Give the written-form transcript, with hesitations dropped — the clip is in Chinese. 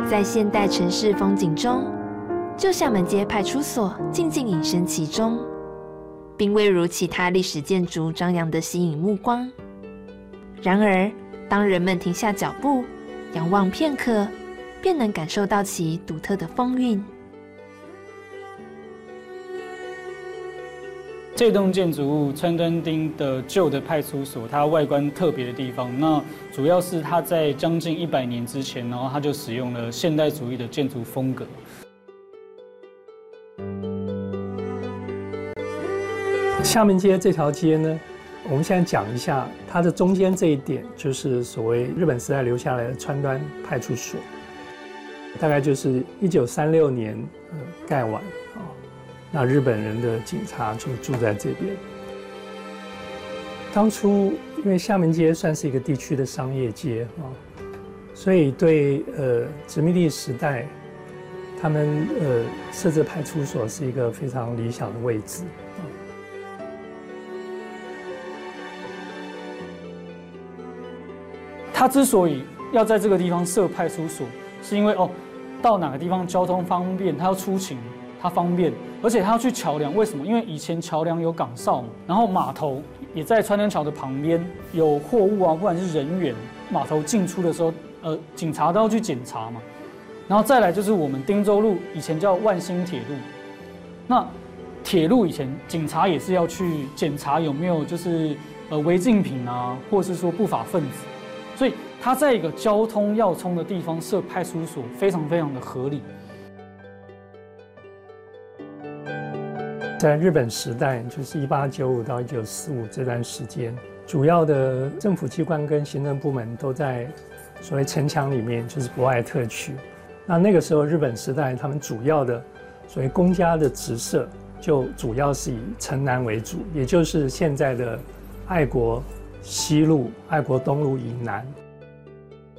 在现代城市风景中，旧厦门街派出所静静隐身其中，并未如其他历史建筑张扬地吸引目光。然而，当人们停下脚步，仰望片刻，便能感受到其独特的风韵。 这栋建筑物川端町的旧的派出所，它外观特别的地方，那主要是它在将近100年之前，然后它就使用了现代主义的建筑风格。 厦门街这条街呢，我们现在讲一下它的中间这一点，就是所谓日本时代留下来的川端派出所，大概就是1936年盖完啊。那日本人的警察就住在这边。当初因为厦门街算是一个地区的商业街啊，所以对殖民地时代，他们设置派出所是一个非常理想的位置啊。 他之所以要在这个地方设派出所，是因为到哪个地方交通方便，他要出勤。它方便，而且它要去桥梁，为什么？因为以前桥梁有岗哨嘛，然后码头也在川端桥的旁边，有货物啊，不管是人员，码头进出的时候，警察都要去检查嘛。然后再来就是我们汀州路以前叫万兴铁路，那铁路以前警察也是要去检查有没有就是违禁品啊，或是说不法分子，所以它在一个交通要冲的地方设派出所，非常非常的合理。 在日本时代，就是1895到1945这段时间，主要的政府机关跟行政部门都在所谓城墙里面，就是博爱特区。那个时候，日本时代他们主要的所谓公家的职设，就主要是以城南为主，也就是现在的爱国西路、爱国东路以南。